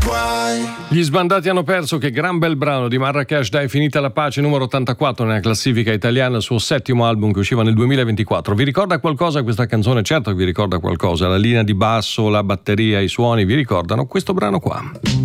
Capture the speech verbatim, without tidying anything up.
guai. Gli sbandati hanno perso, che gran bel brano di Marracash, dai, finita la pace, numero ottantaquattro nella classifica italiana, il suo settimo album che usciva nel duemilaventiquattro. Vi ricorda qualcosa questa canzone? Certo che vi ricorda qualcosa, la linea di basso, la batteria, i suoni vi ricordano questo brano qua.